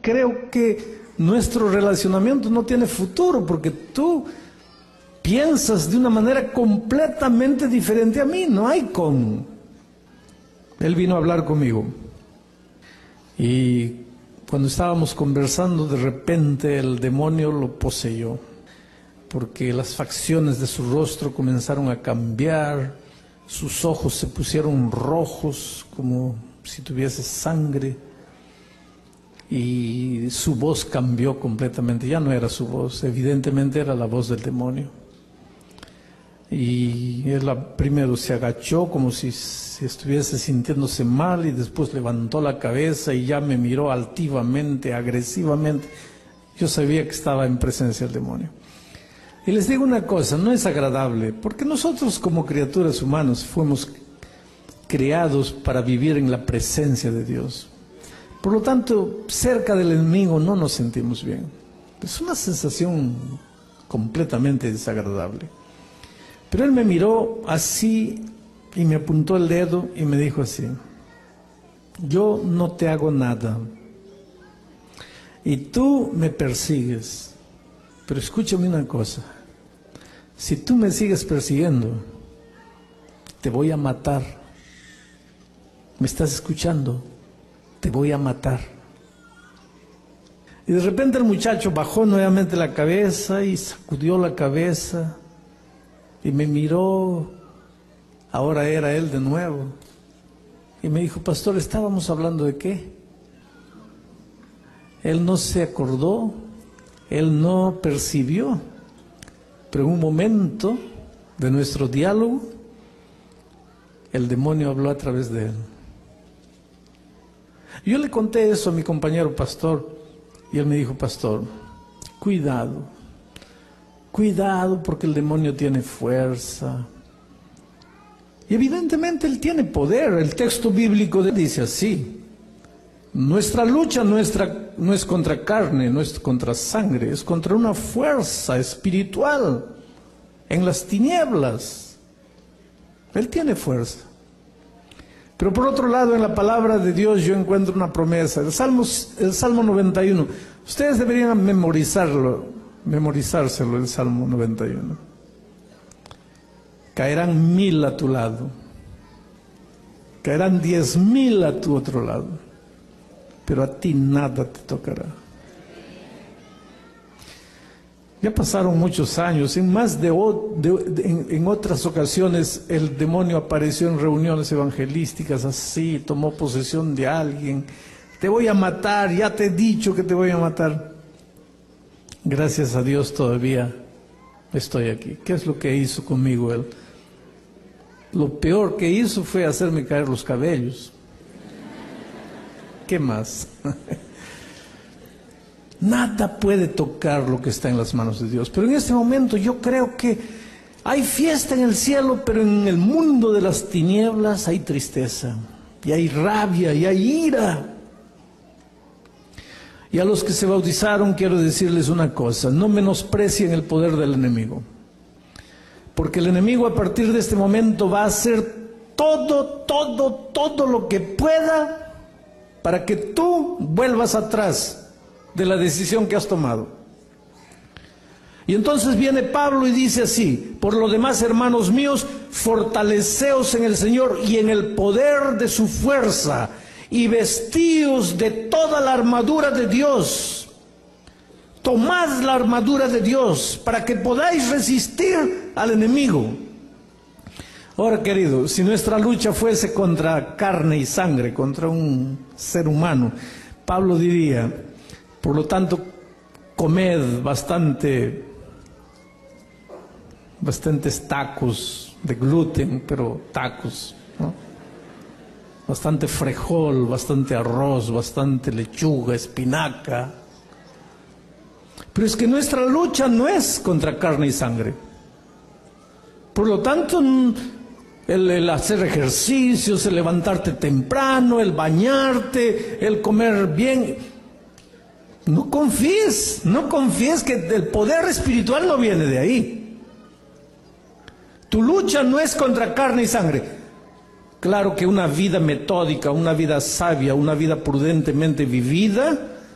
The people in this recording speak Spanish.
creo que nuestro relacionamiento no tiene futuro porque tú piensas de una manera completamente diferente a mí, no hay cómo. Él vino a hablar conmigo y cuando estábamos conversando, de repente el demonio lo poseyó, porque las facciones de su rostro comenzaron a cambiar, sus ojos se pusieron rojos como si tuviese sangre, y su voz cambió completamente, ya no era su voz, evidentemente era la voz del demonio. Y él primero se agachó como si estuviese sintiéndose mal y después levantó la cabeza y ya me miró altivamente, agresivamente. Yo sabía que estaba en presencia del demonio. Y les digo una cosa, no es agradable, porque nosotros como criaturas humanas fuimos creados para vivir en la presencia de Dios. Por lo tanto, cerca del enemigo no nos sentimos bien. Es una sensación completamente desagradable. Pero él me miró así y me apuntó el dedo y me dijo así: yo no te hago nada y tú me persigues, pero escúchame una cosa, si tú me sigues persiguiendo, te voy a matar. ¿Me estás escuchando? Te voy a matar. Y de repente el muchacho bajó nuevamente la cabeza y sacudió la cabeza y me miró, ahora era él de nuevo, y me dijo: pastor, ¿estábamos hablando de qué? Él no se acordó, él no percibió, pero en un momento de nuestro diálogo, el demonio habló a través de él. Yo le conté eso a mi compañero pastor, y él me dijo: pastor, cuidado. Cuidado porque el demonio tiene fuerza. Y evidentemente él tiene poder. El texto bíblico dice así: nuestra lucha no es contra carne, no es contra sangre, es contra una fuerza espiritual en las tinieblas. Él tiene fuerza. Pero por otro lado, en la palabra de Dios yo encuentro una promesa. El Salmo 91. Ustedes deberían memorizárselo, el Salmo 91. Caerán 1000 a tu lado, caerán 10.000 a tu otro lado, pero a ti nada te tocará. Ya pasaron muchos años, en otras ocasiones el demonio apareció en reuniones evangelísticas así, tomó posesión de alguien: te voy a matar, ya te he dicho que te voy a matar. Gracias a Dios todavía estoy aquí. ¿Qué es lo que hizo conmigo él? Lo peor que hizo fue hacerme caer los cabellos. ¿Qué más? Nada puede tocar lo que está en las manos de Dios. Pero en este momento yo creo que hay fiesta en el cielo, pero en el mundo de las tinieblas hay tristeza, y hay rabia, y hay ira. Y a los que se bautizaron quiero decirles una cosa: no menosprecien el poder del enemigo, porque el enemigo a partir de este momento va a hacer todo lo que pueda para que tú vuelvas atrás de la decisión que has tomado. Y entonces viene Pablo y dice así: por lo demás, hermanos míos, fortaleceos en el Señor y en el poder de su fuerza, y vestíos de toda la armadura de Dios. Tomad la armadura de Dios para que podáis resistir al enemigo. Ahora, querido, si nuestra lucha fuese contra carne y sangre, contra un ser humano, Pablo diría: por lo tanto, comed bastantes tacos de gluten, pero tacos, ¿no? Bastante frijol, bastante arroz, bastante lechuga, espinaca. Pero es que nuestra lucha no es contra carne y sangre. Por lo tanto, el hacer ejercicios, el levantarte temprano, el bañarte, el comer bien, no confíes que el poder espiritual no viene de ahí. Tu lucha no es contra carne y sangre. Claro que una vida metódica, una vida sabia, una vida prudentemente vivida